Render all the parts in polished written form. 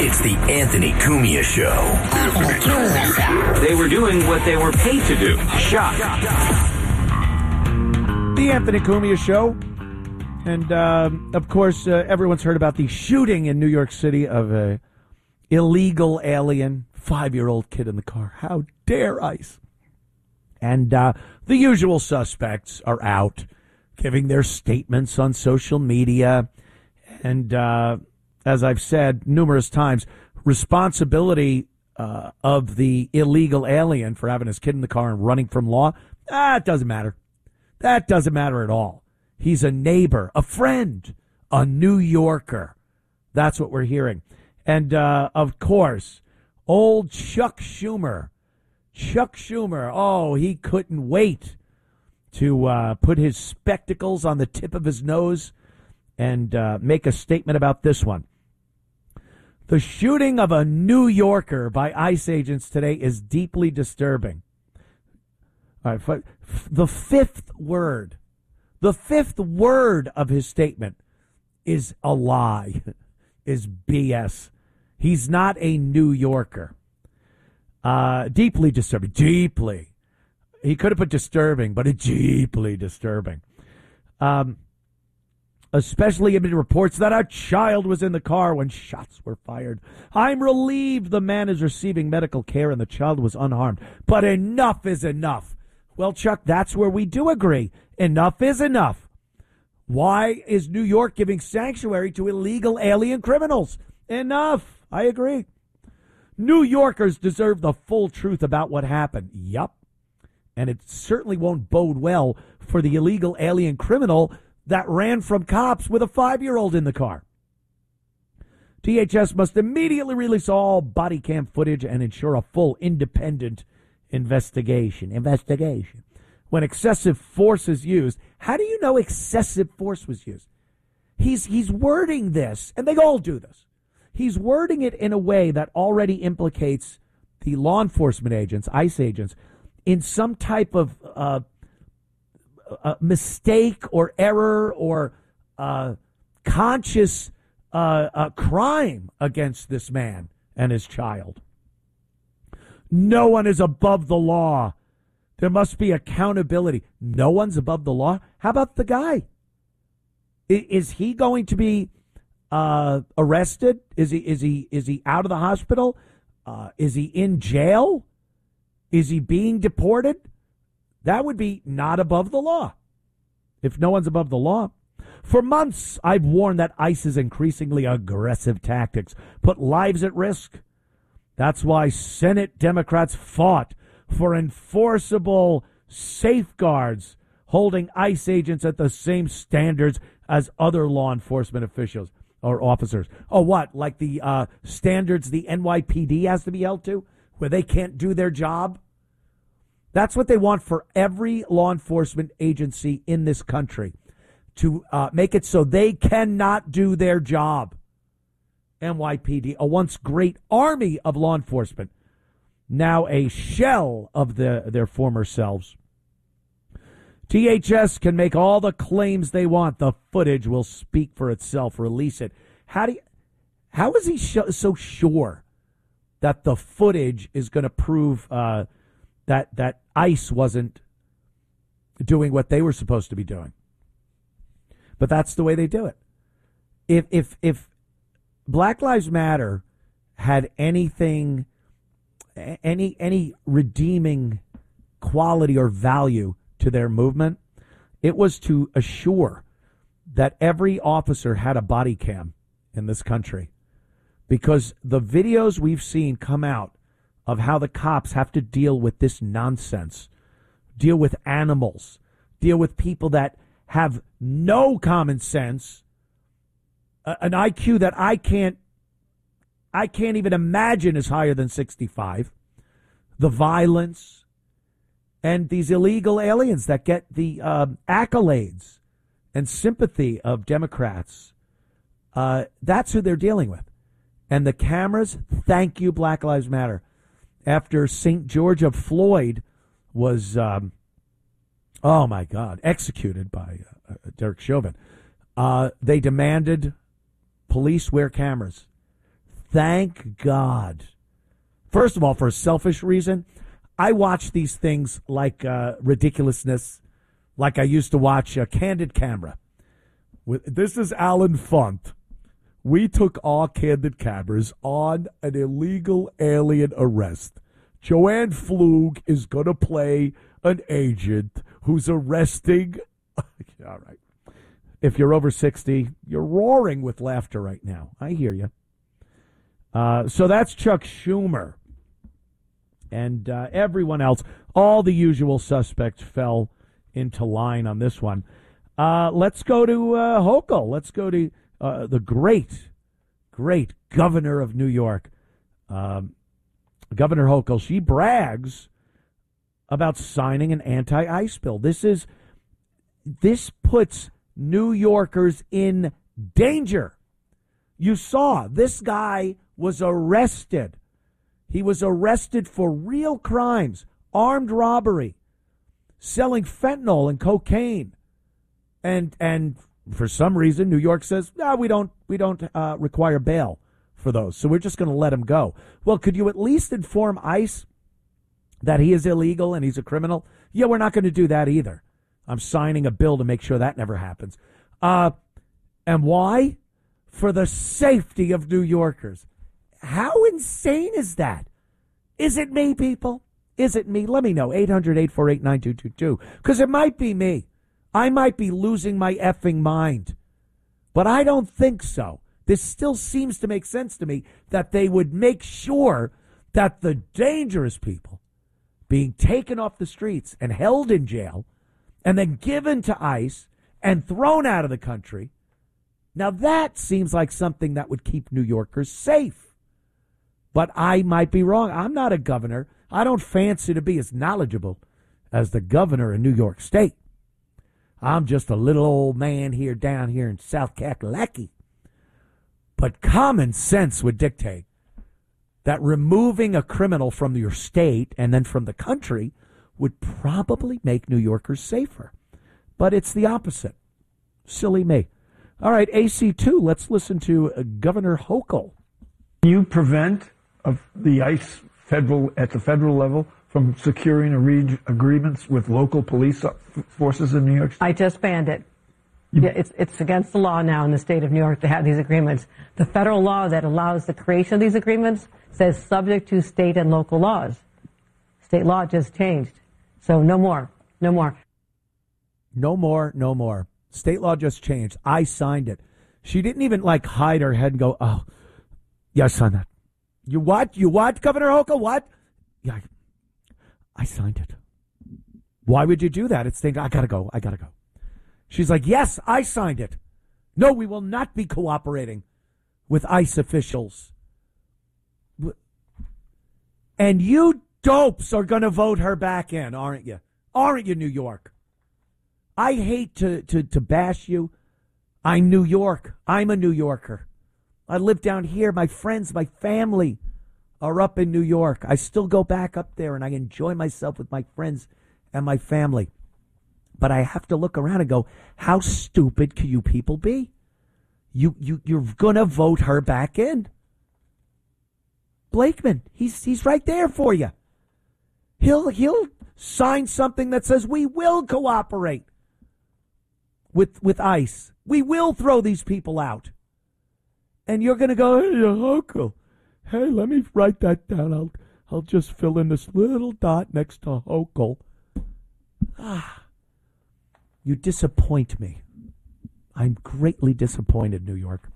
It's the Anthony Cumia Show. They were doing what they were paid to do. Shock. The Anthony Cumia Show. And, of course, everyone's heard about the shooting in New York City of a illegal alien, 5-year-old kid in the car. How dare ICE? And the usual suspects are out giving their statements on social media. And as I've said numerous times, responsibility of the illegal alien for having his kid in the car and running from law, it doesn't matter. That doesn't matter at all. He's a neighbor, a friend, a New Yorker. That's what we're hearing. And, of course, old Chuck Schumer. Oh, he couldn't wait to put his spectacles on the tip of his nose and make a statement about this one. The shooting of a New Yorker by ICE agents today is deeply disturbing. All right, the fifth word of his statement is a lie, is BS. He's not a New Yorker. Deeply disturbing. Deeply. He could have put disturbing, but it's deeply disturbing. Especially amid reports that a child was in the car when shots were fired. I'm relieved the man is receiving medical care and the child was unharmed. But enough is enough. Well, Chuck, that's where we do agree. Enough is enough. Why is New York giving sanctuary to illegal alien criminals? Enough. I agree. New Yorkers deserve the full truth about what happened. Yup. And it certainly won't bode well for the illegal alien criminal that ran from cops with a 5-year-old in the car. DHS must immediately release all body cam footage and ensure a full independent investigation. When excessive force is used, how do you know excessive force was used? He's wording this, and they all do this. He's wording it in a way that already implicates the law enforcement agents, ICE agents, in some type of mistake or error or conscious crime against this man and his child. No one is above the law. There must be accountability. No one's above the law. How about the guy? Is he going to be arrested? Is he out of the hospital? Is he in jail? Is he being deported? That would be not above the law. If no one's above the law. For months, I've warned that ICE's increasingly aggressive tactics put lives at risk. That's why Senate Democrats fought for enforceable safeguards holding ICE agents at the same standards as other law enforcement officials or officers. Oh, what? Like the standards the NYPD has to be held to, where they can't do their job? That's what they want for every law enforcement agency in this country, to make it so they cannot do their job. NYPD, a once great army of law enforcement, now a shell of their former selves. DHS can make all the claims they want. The footage will speak for itself. Release it. How is he so sure that the footage is going to prove that ICE wasn't doing what they were supposed to be doing? But that's the way they do it. If Black Lives Matter had any redeeming quality or value to their movement, it was to assure that every officer had a body cam in this country. Because the videos we've seen come out of how the cops have to deal with this nonsense, deal with animals, deal with people that have no common sense, an IQ that I can't even imagine is higher than 65, the violence, and these illegal aliens that get the accolades and sympathy of Democrats. That's who they're dealing with. And the cameras, thank you, Black Lives Matter. After St. George of Floyd was, oh my God, executed by Derek Chauvin, they demanded police wear cameras. thank God. First of all, for a selfish reason, I watch these things like ridiculousness, like I used to watch Candid Camera. This is Alan Funt. We took our Candid Cameras on an illegal alien arrest. Joanne Flug is going to play an agent who's arresting. All right. If you're over 60, you're roaring with laughter right now. I hear you. So that's Chuck Schumer. And everyone else, all the usual suspects fell into line on this one. Let's go to Hochul. Let's go to the great governor of New York, Governor Hochul. She brags about signing an anti-ICE bill. This puts New Yorkers in danger. You saw this guy was arrested. He was arrested for real crimes, armed robbery, selling fentanyl and cocaine. And for some reason, New York says, no, we don't require bail for those. So we're just going to let him go. Well, could you at least inform ICE that he is illegal and he's a criminal? Yeah, we're not going to do that either. I'm signing a bill to make sure that never happens. And why? For the safety of New Yorkers. How insane is that? Is it me, people? Is it me? Let me know. 800-848-9222. Because it might be me. I might be losing my effing mind. But I don't think so. This still seems to make sense to me that they would make sure that the dangerous people being taken off the streets and held in jail and then given to ICE and thrown out of the country. Now that seems like something that would keep New Yorkers safe. But I might be wrong. I'm not a governor. I don't fancy to be as knowledgeable as the governor of New York State. I'm just a little old man here down here in South Kakalaki. But common sense would dictate that removing a criminal from your state and then from the country would probably make New Yorkers safer. But it's the opposite. Silly me. All right, AC2, let's listen to Governor Hochul. You prevent the ICE at the federal level from securing agreements with local police forces in New York State? I just banned it. It's against the law now in the state of New York to have these agreements. The federal law that allows the creation of these agreements says subject to state and local laws. State law just changed. So no more. No more. No more. No more. State law just changed. I signed it. She didn't even hide her head and go, oh, yeah, I signed that. You what? You what, Governor Hochul? What? Yeah, I signed it. Why would you do that? It's saying, I gotta go. She's like, yes, I signed it. No, we will not be cooperating with ICE officials. And you dopes are going to vote her back in, aren't you? Aren't you, New York? I hate to bash you. I'm New York. I'm a New Yorker. I live down here. My friends, my family are up in New York. I still go back up there and I enjoy myself with my friends and my family. But I have to look around and go, how stupid can you people be? You're going to vote her back in. Blakeman, he's right there for you. He'll sign something that says we will cooperate with ICE. We will throw these people out. And you're going to go, hey, Hochul, hey, let me write that down. I'll just fill in this little dot next to Hochul. You disappoint me. I'm greatly disappointed, New York.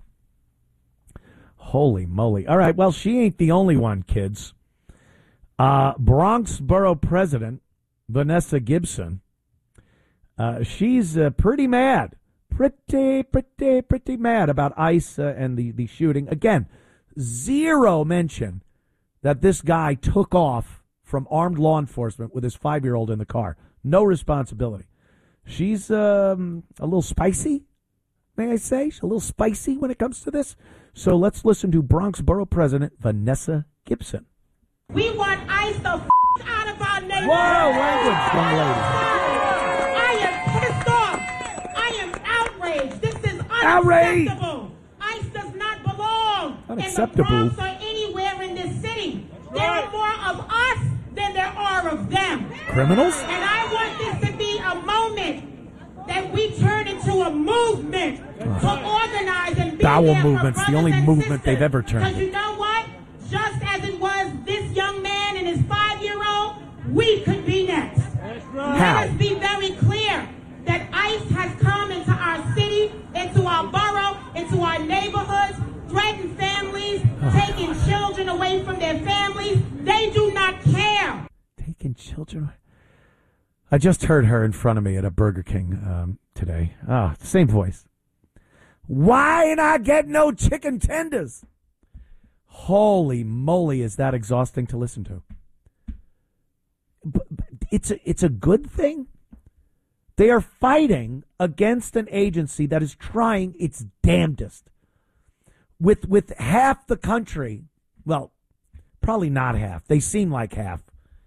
Holy moly. All right, well, she ain't the only one, kids. Bronx Borough President Vanessa Gibson, she's pretty mad. Pretty mad about ICE and the shooting. Again, zero mention that this guy took off from armed law enforcement with his 5-year-old in the car. No responsibility. She's a little spicy, may I say? She's a little spicy when it comes to this. So let's listen to Bronx Borough President Vanessa Gibson. We want ICE the out of our neighborhood. Whoa, language, young lady. I am pissed off. I am outraged. This is unacceptable. ICE does not belong Not in the acceptable. Bronx or anywhere in this city. There are more of us than there are of them. Criminals? And I want this to be a moment that we turn into a movement to organize and be Bowel there for movement's the brothers only and movement sisters. they've ever turned. Because you know what? Just as it was this young man and his 5-year-old, we could be next. How? Let us be very clear that ICE has come into our city, into our borough, into our neighborhoods, threatened families, taking children away from their families. They do not care. Taking children. I just heard her in front of me at a Burger King today. Same voice. Why not get no chicken tenders? Holy moly, is that exhausting to listen to. But it's a good thing. They are fighting against an agency that is trying its damnedest. With half the country, well, probably not half. They seem like half.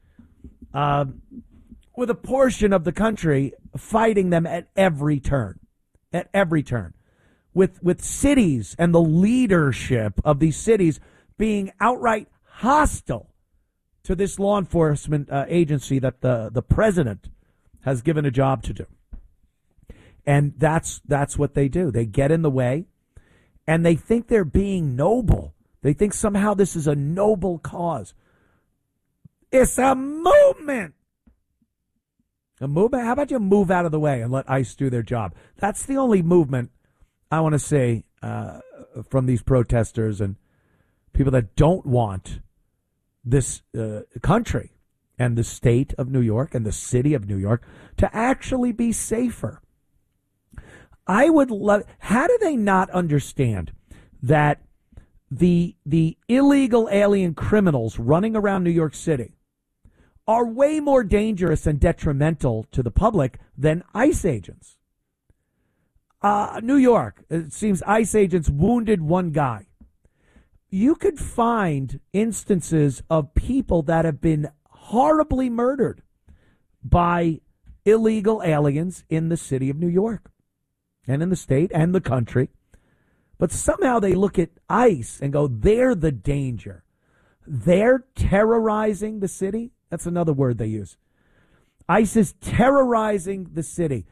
With a portion of the country fighting them at every turn. At every turn. With cities and the leadership of these cities being outright hostile to this law enforcement agency that the president has given a job to do. And that's what they do. They get in the way, and they think they're being noble. They think somehow this is a noble cause. It's a movement. A movement? How about you move out of the way and let ICE do their job? That's the only movement I want to see from these protesters and people that don't want this country and the state of New York and the city of New York to actually be safer. I would love. How do they not understand that the illegal alien criminals running around New York City are way more dangerous and detrimental to the public than ICE agents? New York, it seems ICE agents wounded one guy. You could find instances of people that have been horribly murdered by illegal aliens in the city of New York and in the state and the country. But somehow they look at ICE and go, they're the danger. They're terrorizing the city. That's another word they use. ICE is terrorizing the city.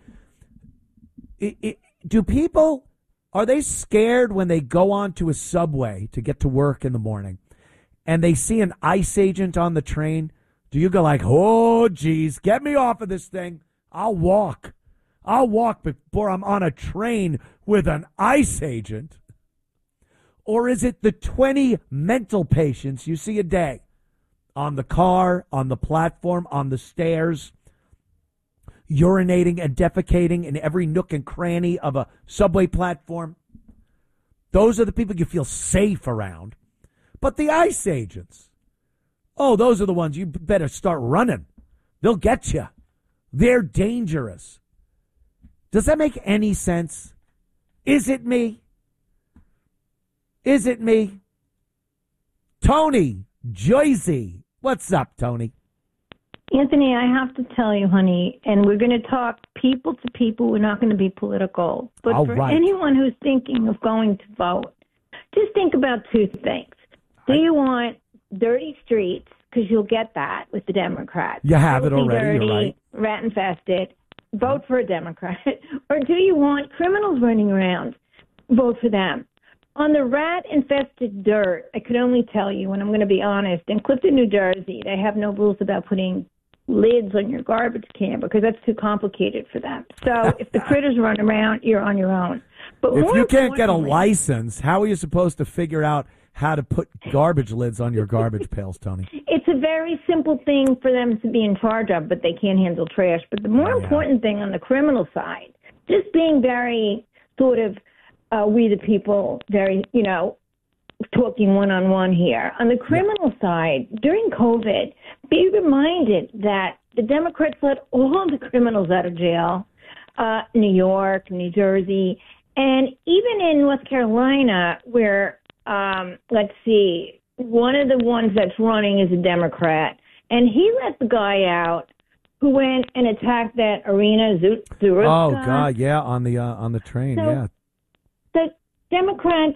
Do people... Are they scared when they go onto a subway to get to work in the morning and they see an ICE agent on the train? Do you go like, oh, geez, get me off of this thing. I'll walk. I'll walk before I'm on a train with an ICE agent? Or is it the 20 mental patients you see a day on the car, on the platform, on the stairs, urinating and defecating in every nook and cranny of a subway platform? Those are the people you feel safe around. But the ICE agents, oh, those are the ones you better start running. They'll get you. They're dangerous. Does that make any sense? Is it me? Is it me? Tony, Jersey. What's up, Tony? Anthony, I have to tell you, honey, and we're going to talk people to people. We're not going to be political. But All for right. anyone who's thinking of going to vote, just think about two things. Do you want dirty streets? Because you'll get that with the Democrats. You have it Filthy, already, dirty, you're right. rat-infested. Vote for a Democrat. Or do you want criminals running around? Vote for them. On the rat-infested dirt, I could only tell you, and I'm going to be honest, in Clifton, New Jersey, they have no rules about putting lids on your garbage can because that's too complicated for them. So if the critters run around, you're on your own. But If more you can't get a importantly- license, how are you supposed to figure out how to put garbage lids on your garbage pails, Tony? It's a very simple thing for them to be in charge of, but they can't handle trash. But the more important thing on the criminal side, just being very sort of we the people, very, talking one-on-one here. On the criminal side, during COVID, be reminded that the Democrats let all the criminals out of jail, New York, New Jersey, and even in North Carolina, where, let's see, one of the ones that's running is a Democrat, and he let the guy out who went and attacked that Arena Zurich. Oh, God, yeah, on the train, So, yeah. The Democrats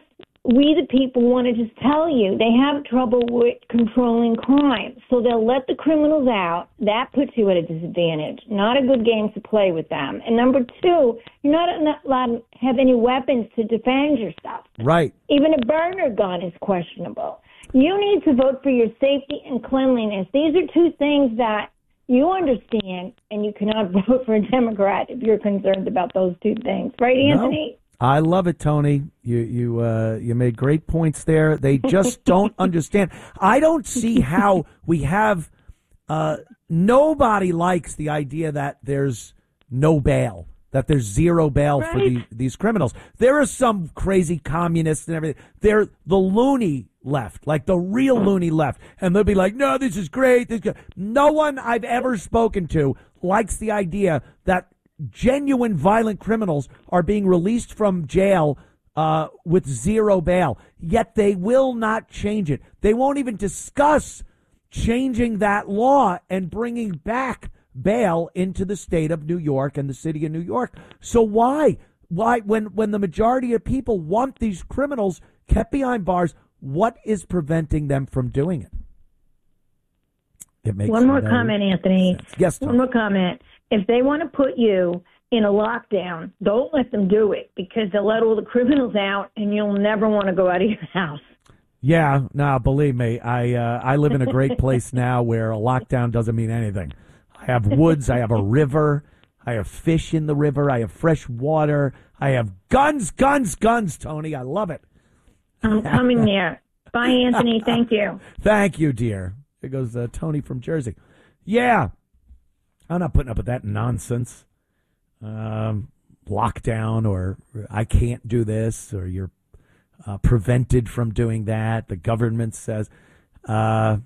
we the people want to just tell you they have trouble with controlling crime. So they'll let the criminals out. That puts you at a disadvantage. Not a good game to play with them. And number two, you're not allowed to have any weapons to defend yourself. Right. Even a burner gun is questionable. You need to vote for your safety and cleanliness. These are two things that you understand, and you cannot vote for a Democrat if you're concerned about those two things. Right, Anthony? No. I love it, Tony. You made great points there. They just don't understand. I don't see how we have nobody likes the idea that there's no bail, that there's zero bail for these criminals. There are some crazy communists and everything. They're the loony left, like the real loony left. And they'll be like, no, this is great. No one I've ever spoken to likes the idea that genuine violent criminals are being released from jail with zero bail, yet they will not change it. They won't even discuss changing that law and bringing back bail into the state of New York and the city of New York. So why when the majority of people want these criminals kept behind bars, what is preventing them from doing it? It makes one more comment, Anthony. Sense. Yes, Tom. One more comment. If they want to put you in a lockdown, don't let them do it, because they'll let all the criminals out and you'll never want to go out of your house. Yeah, no, believe me, I live in a great place now where a lockdown doesn't mean anything. I have woods, I have a river, I have fish in the river, I have fresh water, I have guns, Tony. I love it. I'm coming there. Bye, Anthony. Thank you. Thank you, dear. Here goes Tony from Jersey. Yeah. I'm not putting up with that nonsense. Lockdown, or I can't do this, or you're prevented from doing that. The government says, no.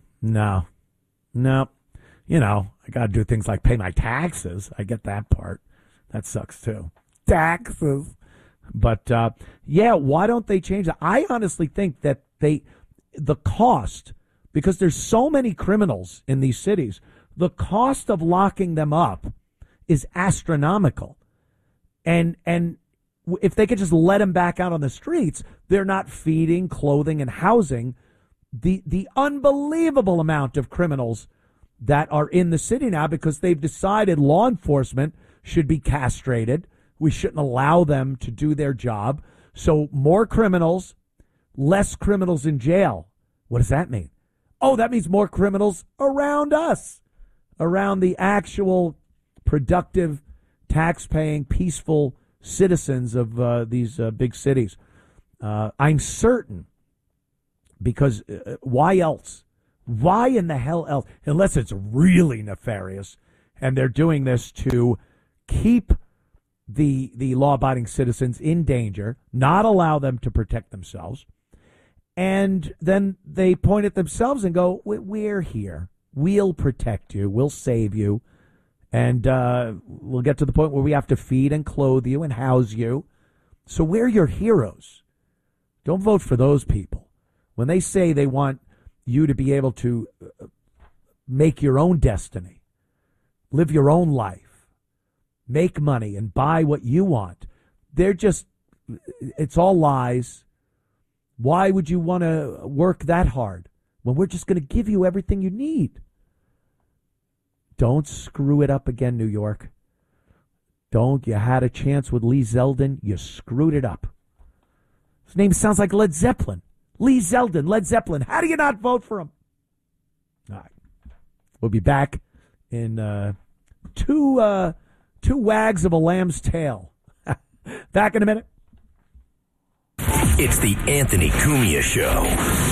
You know, I got to do things like pay my taxes. I get that part. That sucks too. Taxes. But, yeah, why don't they change that? I honestly think that the cost, because there's so many criminals in these cities, the cost of locking them up is astronomical. And if they could just let them back out on the streets, they're not feeding, clothing, and housing the unbelievable amount of criminals that are in the city now, because they've decided law enforcement should be castrated. We shouldn't allow them to do their job. So more criminals, less criminals in jail. What does that mean? Oh, that means more criminals around us, around the actual productive, tax-paying, peaceful citizens of these big cities. I'm certain, because why else? Why in the hell else? Unless it's really nefarious, and they're doing this to keep the law-abiding citizens in danger, not allow them to protect themselves, and then they point at themselves and go, we're here. We'll protect you. We'll save you. And we'll get to the point where we have to feed and clothe you and house you. So we're your heroes. Don't vote for those people. When they say they want you to be able to make your own destiny, live your own life, make money and buy what you want, it's all lies. Why would you want to work that hard when we're just going to give you everything you need? Don't screw it up again, New York. Don't. You had a chance with Lee Zeldin. You screwed it up. His name sounds like Led Zeppelin. Lee Zeldin, Led Zeppelin. How do you not vote for him? All right. We'll be back in two wags of a lamb's tail. Back in a minute. It's the Anthony Cumia Show.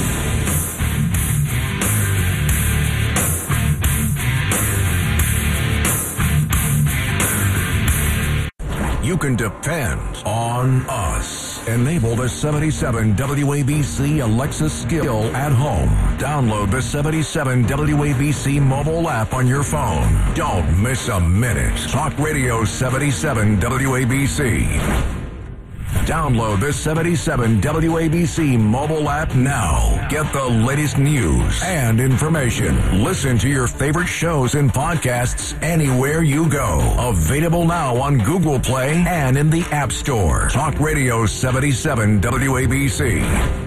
You can depend on us. Enable the 77 WABC Alexa skill at home. Download the 77 WABC mobile app on your phone. Don't miss a minute. Talk Radio 77 WABC. Download the 77 WABC mobile app now. Get the latest news and information. Listen to your favorite shows and podcasts anywhere you go. Available now on Google Play and in the App Store. Talk Radio 77 WABC.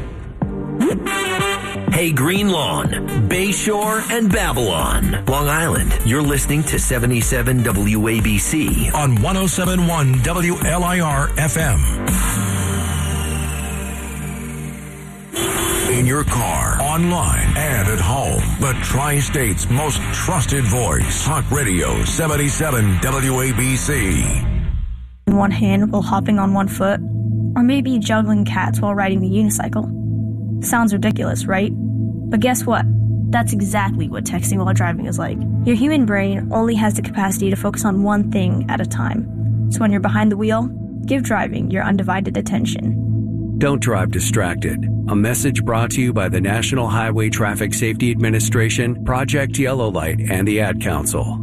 Hey, Green Lawn, Bayshore, and Babylon, Long Island. You're listening to 77 WABC on 107.1 WLIR FM. In your car, online, and at home. The Tri-State's most trusted voice. Talk Radio 77 WABC. In one hand while hopping on one foot, or maybe juggling cats while riding the unicycle. Sounds ridiculous, right? But guess what? That's exactly what texting while driving is like. Your human brain only has the capacity to focus on one thing at a time. So when you're behind the wheel, give driving your undivided attention. Don't drive distracted. A message brought to you by the National Highway Traffic Safety Administration, Project Yellow Light, and the Ad Council.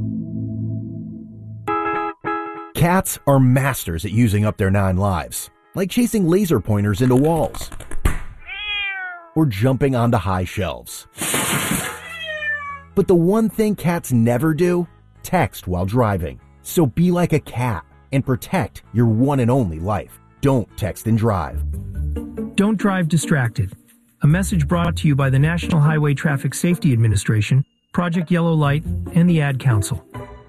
Cats are masters at using up their 9 lives, like chasing laser pointers into walls or jumping onto high shelves. But the one thing cats never do? Text while driving. So be like a cat and protect your one and only life. Don't text and drive. Don't drive distracted. A message brought to you by the National Highway Traffic Safety Administration, Project Yellow Light, and the Ad Council.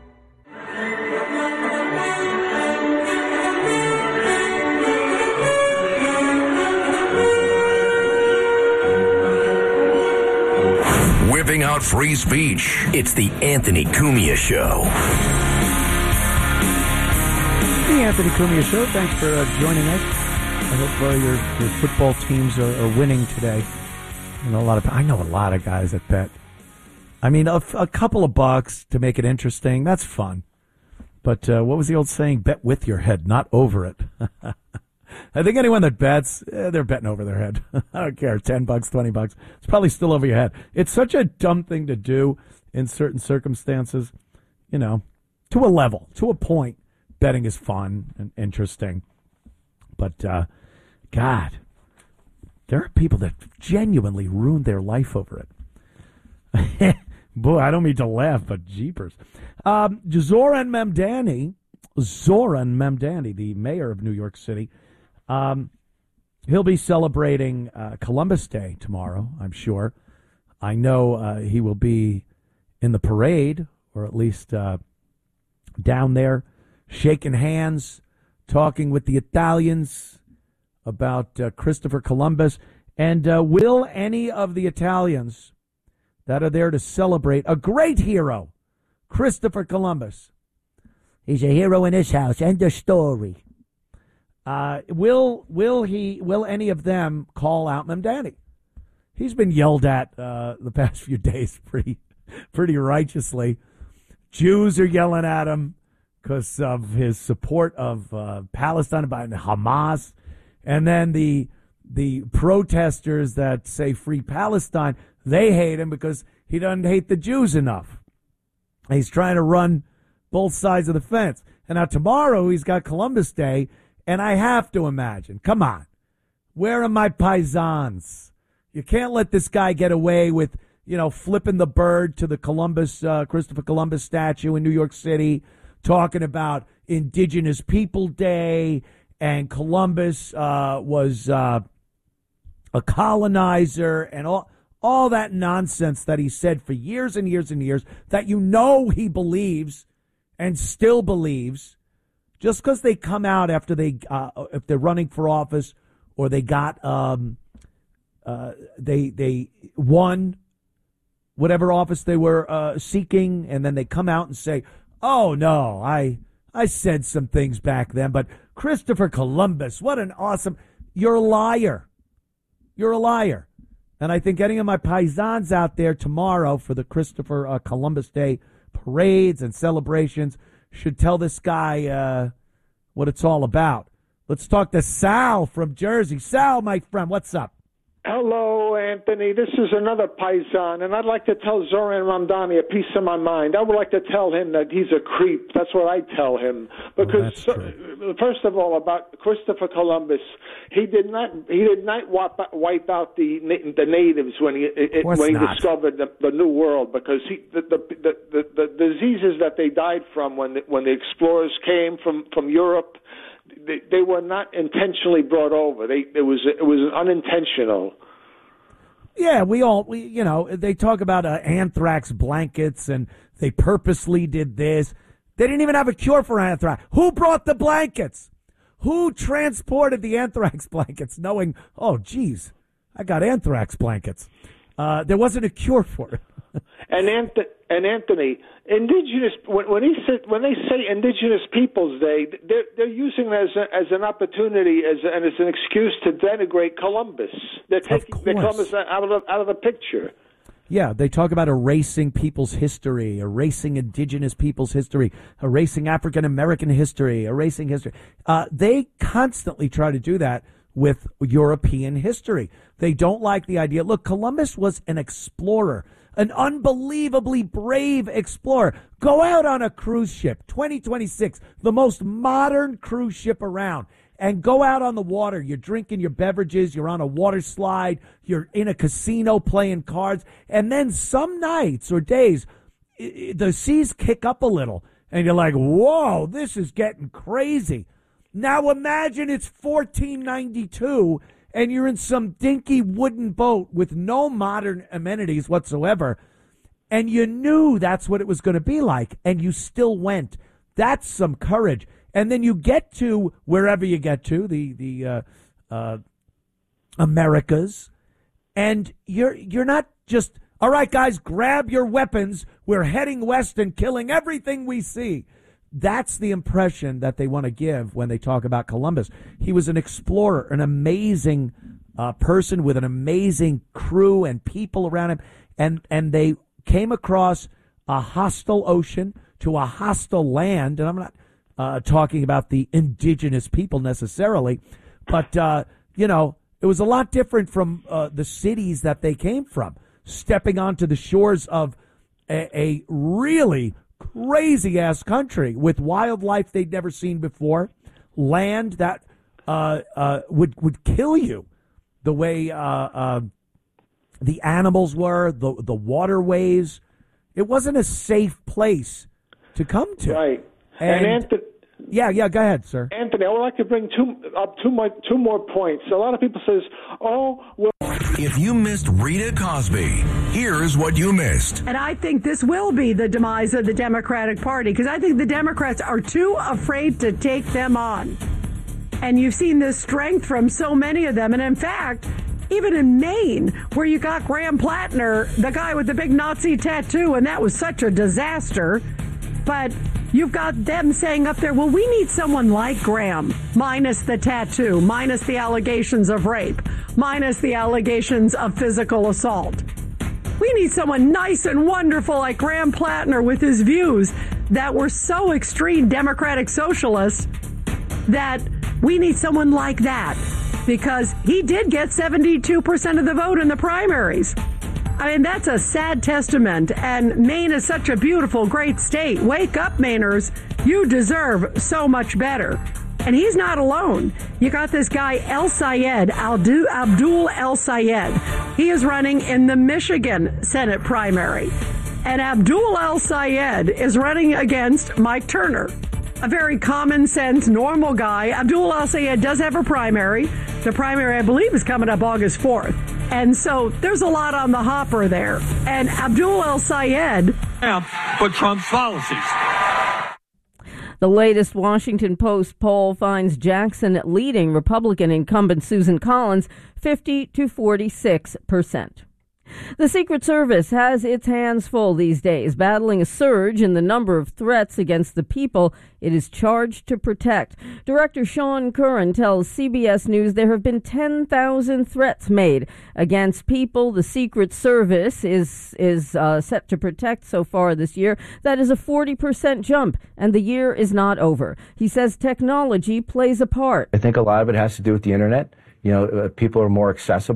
Whipping out free speech. It's the Anthony Cumia Show. The Anthony Cumia Show. Thanks for joining us. I hope your football teams are winning today. I know a lot of guys that bet. I mean, a couple of bucks to make it interesting. That's fun. But what was the old saying? Bet with your head, not over it. I think anyone that bets, they're betting over their head. I don't care. $10, $20. It's probably still over your head. It's such a dumb thing to do in certain circumstances. You know, to a level, to a point, betting is fun and interesting. But, God, there are people that genuinely ruin their life over it. Boy, I don't mean to laugh, but jeepers. Zoran Mamdani, the mayor of New York City, he'll be celebrating Columbus Day tomorrow, I'm sure. I know he will be in the parade, or at least down there, shaking hands, talking with the Italians about Christopher Columbus. And will any of the Italians that are there to celebrate a great hero, Christopher Columbus? He's a hero in his house. End of story. Will any of them call out Mamdani? He's been yelled at the past few days pretty righteously. Jews are yelling at him because of his support of Palestine by Hamas, and then the protesters that say free Palestine, they hate him because he doesn't hate the Jews enough. He's trying to run both sides of the fence. And now tomorrow he's got Columbus Day, and I have to imagine, come on, where are my paisans? You can't let this guy get away with, flipping the bird to the Christopher Columbus statue in New York City, talking about Indigenous People Day, and Columbus was a colonizer, and all that nonsense that he said for years and years and years that he believes and still believes. Just because they come out after if they're running for office, or they got they won whatever office they were seeking, and then they come out and say, "Oh no, I said some things back then, but Christopher Columbus, what an awesome!" You're a liar. You're a liar. And I think any of my paisans out there tomorrow for the Christopher Columbus Day parades and celebrations should tell this guy what it's all about. Let's talk to Sal from Jersey. Sal, my friend, what's up? Hello, Anthony. This is another paisan, and I'd like to tell Zoran Ramdani a piece of my mind. I would like to tell him that he's a creep. That's what I tell him. Because, first of all, about Christopher Columbus, he did not wipe out the natives when he discovered the New World, because the diseases that they died from when the explorers came from Europe, they were not intentionally brought over. It was unintentional. Yeah, they talk about anthrax blankets, and they purposely did this. They didn't even have a cure for anthrax. Who brought the blankets? Who transported the anthrax blankets knowing, oh, geez, I got anthrax blankets? There wasn't a cure for it. And Anthony, indigenous, when they say Indigenous Peoples Day, they're using it as an opportunity and as an excuse to denigrate Columbus. They're taking Columbus out of the picture. Yeah, they talk about erasing people's history, erasing indigenous people's history, erasing African American history, erasing history. They constantly try to do that with European history. They don't like the idea. Look, Columbus was an explorer, an unbelievably brave explorer. Go out on a cruise ship, 2026, the most modern cruise ship around, and go out on the water. You're drinking your beverages. You're on a water slide. You're in a casino playing cards. And then some nights or days, the seas kick up a little, and you're like, whoa, this is getting crazy. Now imagine it's 1492 and you're in some dinky wooden boat with no modern amenities whatsoever, and you knew that's what it was going to be like, and you still went. That's some courage. And then you get to wherever you get to, the Americas, and you're not just, all right, guys, grab your weapons. We're heading west and killing everything we see. That's the impression that they want to give when they talk about Columbus. He was an explorer, an amazing person with an amazing crew and people around him. And they came across a hostile ocean to a hostile land. And I'm not talking about the indigenous people necessarily, but, it was a lot different from the cities that they came from. Stepping onto the shores of a really crazy-ass country with wildlife they'd never seen before, land that would kill you, the way the animals were, the waterways. It wasn't a safe place to come to. Right. And Anthony, yeah, go ahead, sir. Anthony, I would like to bring two more points. A lot of people says, oh, well. If you missed Rita Cosby, here's what you missed. And I think this will be the demise of the Democratic Party, because I think the Democrats are too afraid to take them on. And you've seen this strength from so many of them. And in fact, even in Maine, where you got Graham Plattner, the guy with the big Nazi tattoo, and that was such a disaster. But you've got them saying up there, well, we need someone like Graham, minus the tattoo, minus the allegations of rape, minus the allegations of physical assault. We need someone nice and wonderful like Graham Plattner with his views that were so extreme Democratic socialists that we need someone like that, because he did get 72% of the vote in the primaries. I mean, that's a sad testament, and Maine is such a beautiful, great state. Wake up, Mainers. You deserve so much better. And he's not alone. You got this guy, Abdul El Sayed. He is running in the Michigan Senate primary. And Abdul El Sayed is running against Mike Turner, a very common sense, normal guy. Abdul El Sayed does have a primary. The primary, I believe, is coming up August 4th. And so there's a lot on the hopper there. And Abdul El Sayed for Trump's policies. The latest Washington Post poll finds Jackson leading Republican incumbent Susan Collins 50 to 46%. The Secret Service has its hands full these days, battling a surge in the number of threats against the people it is charged to protect. Director Sean Curran tells CBS News there have been 10,000 threats made against people the Secret Service is set to protect so far this year. That is a 40% jump, and the year is not over. He says technology plays a part. I think a lot of it has to do with the internet. People are more accessible.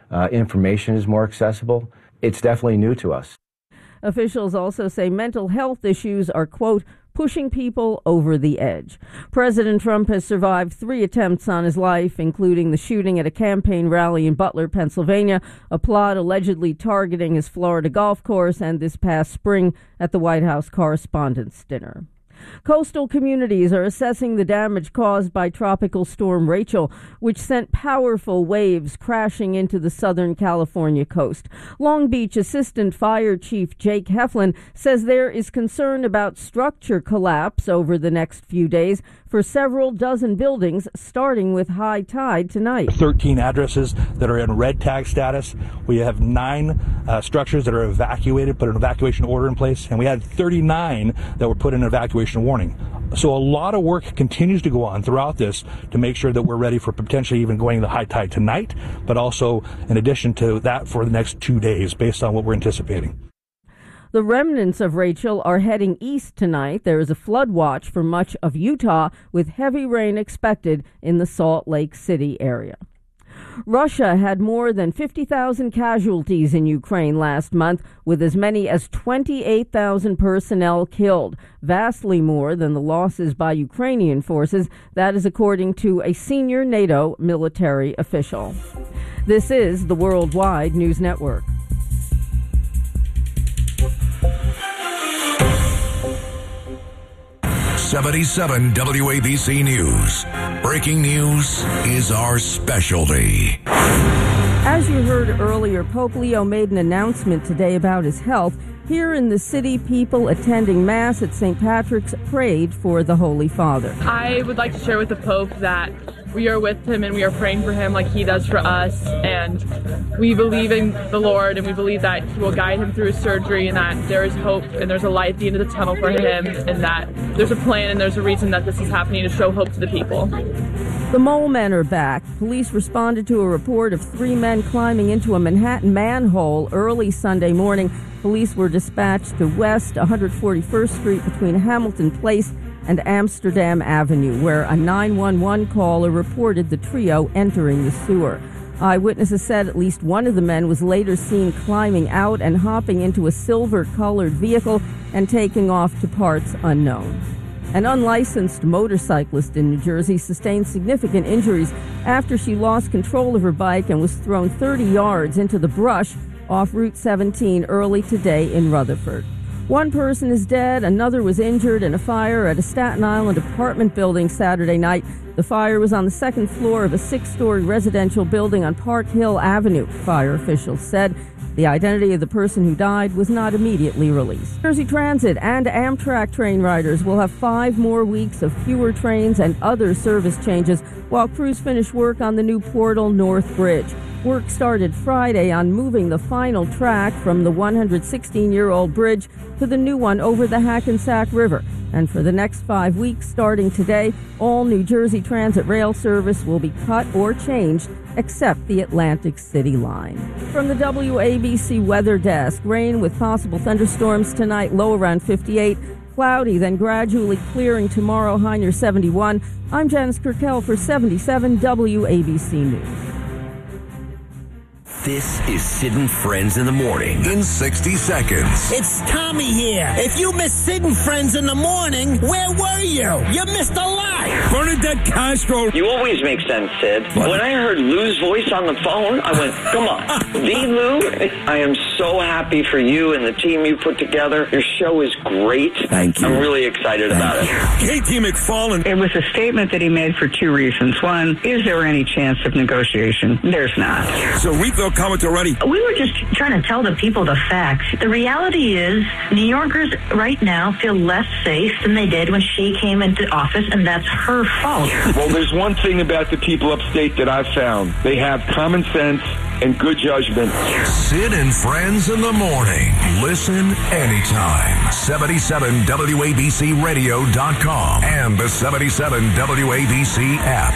information is more accessible. It's definitely new to us. Officials also say mental health issues are, quote, pushing people over the edge. President Trump has survived 3 attempts on his life, including the shooting at a campaign rally in Butler, Pennsylvania, a plot allegedly targeting his Florida golf course, and this past spring at the White House Correspondents' Dinner. Coastal communities are assessing the damage caused by Tropical Storm Rachel, which sent powerful waves crashing into the Southern California coast. Long Beach Assistant Fire Chief Jake Heflin says there is concern about structure collapse over the next few days for several dozen buildings, starting with high tide tonight. 13 addresses that are in red tag status. We have 9 structures that are evacuated, put an evacuation order in place, and we had 39 that were put in an evacuation warning. So a lot of work continues to go on throughout this to make sure that we're ready for potentially even going to high tide tonight, but also in addition to that for the next 2 days based on what we're anticipating. The remnants of Rachel are heading east tonight. There is a flood watch for much of Utah, with heavy rain expected in the Salt Lake City area. Russia had more than 50,000 casualties in Ukraine last month, with as many as 28,000 personnel killed, vastly more than the losses by Ukrainian forces. That is according to a senior NATO military official. This is the Worldwide News Network. '77 WABC News. Breaking news is our specialty. As you heard earlier, Pope Leo made an announcement today about his health. Here in the city, people attending Mass at St. Patrick's prayed for the Holy Father. I would like to share with the Pope that we are with him and we are praying for him like he does for us, and we believe in the Lord and we believe that he will guide him through his surgery, and that there is hope and there's a light at the end of the tunnel for him, and that there's a plan and there's a reason that this is happening to show hope to the people. The Mole Men are back. Police responded to a report of 3 men climbing into a Manhattan manhole early Sunday morning. Police were dispatched to West 141st Street between Hamilton Place and Amsterdam Avenue, where a 911 caller reported the trio entering the sewer. Eyewitnesses said at least one of the men was later seen climbing out and hopping into a silver-colored vehicle and taking off to parts unknown. An unlicensed motorcyclist in New Jersey sustained significant injuries after she lost control of her bike and was thrown 30 yards into the brush off Route 17 early today in Rutherford. One person is dead, another was injured in a fire at a Staten Island apartment building Saturday night. The fire was on the 2nd floor of a 6-story residential building on Park Hill Avenue, fire officials said. The identity of the person who died was not immediately released. Jersey Transit and Amtrak train riders will have 5 more weeks of fewer trains and other service changes while crews finish work on the new Portal North Bridge. Work started Friday on moving the final track from the 116-year-old bridge to the new one over the Hackensack River. And for the next 5 weeks, starting today, all New Jersey Transit rail service will be cut or changed except the Atlantic City line. From the WABC Weather Desk, rain with possible thunderstorms tonight, low around 58. Cloudy, then gradually clearing tomorrow, high near 71. I'm Janice Kirkell for 77 WABC News. This is Sid and Friends in the Morning. In 60 seconds. It's Tommy here. If you missed Sid and Friends in the Morning, where were you? You missed a lot. Bernadette Castro. You always make sense, Sid. When I heard Lou's voice on the phone, I went, come on. The Lou? I am so happy for you and the team you put together. Your show is great. Thank you. I'm really excited about it. Katie McFarland. It was a statement that he made for 2 reasons. One, is there any chance of negotiation? There's not. So Rico Commentaretti. We were just trying to tell the people the facts. The reality is New Yorkers right now feel less safe than they did when she came into office, and that's her fault. Well, there's one thing about the people upstate that I've found. They have common sense and good judgment. Sid and Friends in the Morning. Listen anytime. 77WABCRadio.com and the 77 WABC app.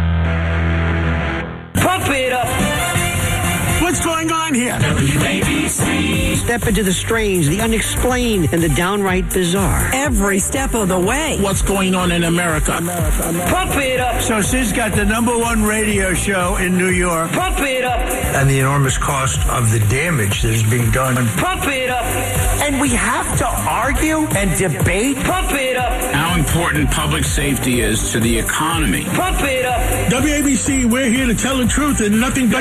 Pump it up. What's going on here? WABC. Step into the strange, the unexplained, and the downright bizarre. Every step of the way. What's going on in America? Pump it up. So Sid's got the #1 radio show in New York. Pump it up. And the enormous cost of the damage that is being done. Pump it up. And we have to argue and debate. Pump it up. How important public safety is to the economy. Pump it up. WABC, we're here to tell the truth and nothing but